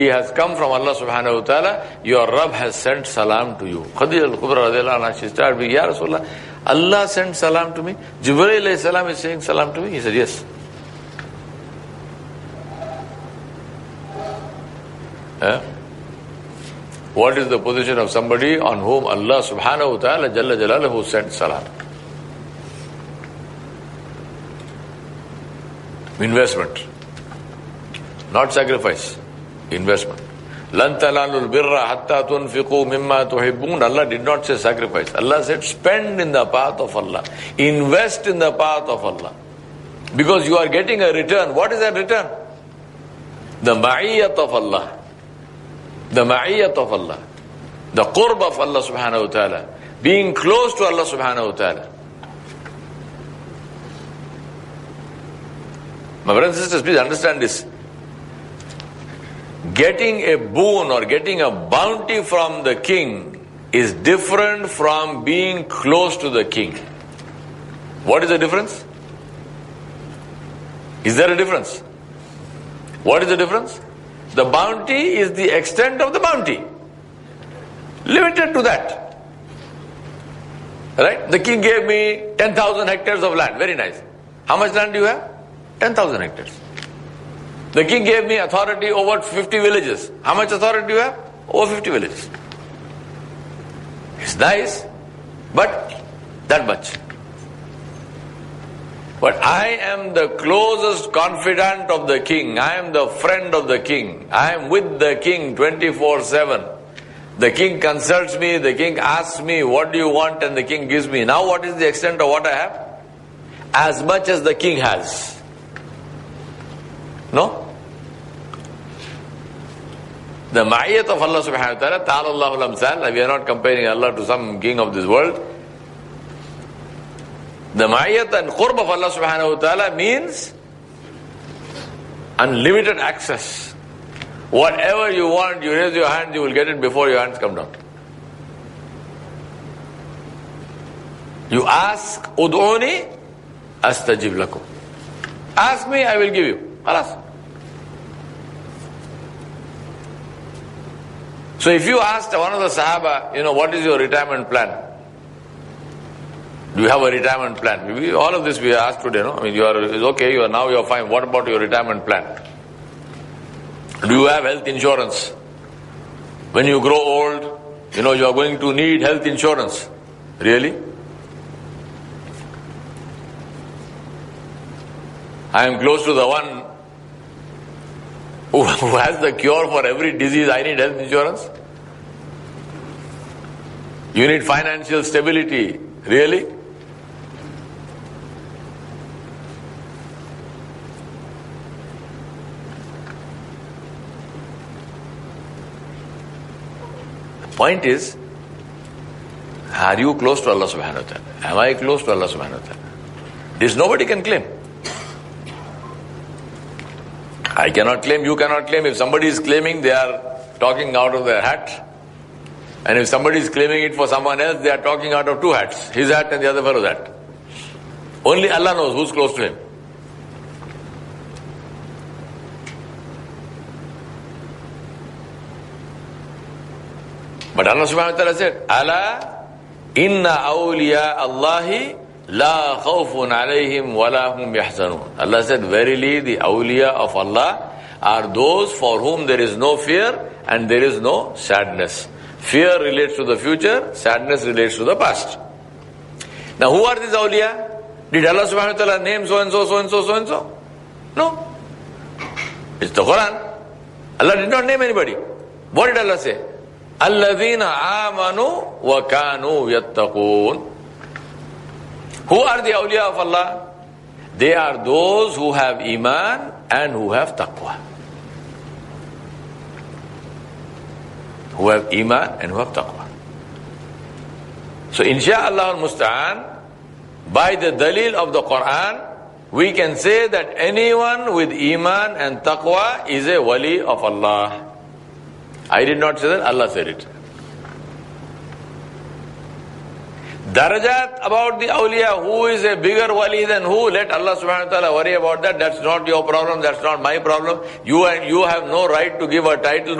He has come from Allah subhanahu wa ta'ala. Your Rabb has sent salam to you. Khadija al-Kubra radiallahu anha, she started with, Ya Rasulullah, Allah sent salam to me. Jibreel alayhi salam is saying salam to me. He said, yes. What is the position of somebody on whom Allah subhanahu wa ta'ala Jalla Jalaluhu sent salam? Investment. Not sacrifice. Investment. Lan talalul birra hatta tunfiqu mimma tuhibbun. Allah did not say sacrifice. Allah said spend in the path of Allah. Invest in the path of Allah. Because you are getting a return. What is that return? The ma'iyyat of Allah. The ma'iyyat of Allah. The qurb of Allah subhanahu wa ta'ala. Being close to Allah subhanahu wa ta'ala. My brothers and sisters, please understand this. Getting a boon or getting a bounty from the king is different from being close to the king. What is the difference? Is there a difference? What is the difference? The bounty is the extent of the bounty. Limited to that. Right? The king gave me 10,000 hectares of land. Very nice. How much land do you have? 10,000 hectares. The king gave me authority over 50 villages. How much authority do you have? Over 50 villages. It's nice, but that much. But I am the closest confidant of the king. I am the friend of the king. I am with the king 24/7. The king consults me, the king asks me, what do you want? And the king gives me. Now what is the extent of what I have? As much as the king has. No? The ma'iyat of Allah subhanahu wa ta'ala, ta'ala Allahu al-amsal, we are not comparing Allah to some king of this world. The ma'iyat and qurb of Allah subhanahu wa ta'ala means unlimited access. Whatever you want, you raise your hand, you will get it before your hands come down. You ask, ud'uni astajib lakum. Ask me, I will give you. Alas. So if you asked one of the Sahaba, what is your retirement plan? Do you have a retirement plan? All of this we asked today, no? It's okay, you're fine. What about your retirement plan? Do you have health insurance? When you grow old, you are going to need health insurance. Really? I am close to the one who has the cure for every disease. I need health insurance. You need financial stability. Really? The point is, are you close to Allah subhanahu wa ta'ala? Am I close to Allah subhanahu wa ta'ala? This nobody can claim. I cannot claim, you cannot claim. If somebody is claiming, they are talking out of their hat. And if somebody is claiming it for someone else, they are talking out of two hats. His hat and the other fellow's hat. Only Allah knows who's close to him. But Allah subhanahu wa ta'ala said, Ala inna awliya Allahi la khawfun alayhim wa la hum yahzanun. Allah said, verily the awliya of Allah are those for whom there is no fear and there is no sadness. Fear relates to the future, sadness relates to the past. Now who are these awliya? Did Allah subhanahu wa ta'ala name so and so, so and so, so and so? No. It's the Quran. Allah did not name anybody. What did Allah say? Alladhina amanu wa kanu yattaqoon. Who are the awliya of Allah? They are those who have iman and who have taqwa. Who have iman and who have taqwa. So insha'Allah al-musta'an, by the dalil of the Quran, we can say that anyone with iman and taqwa is a wali of Allah. I did not say that, Allah said it. Darajat about the awliya, who is a bigger wali than who, let Allah subhanahu wa ta'ala worry about that. That's not your problem, that's not my problem. You have no right to give a title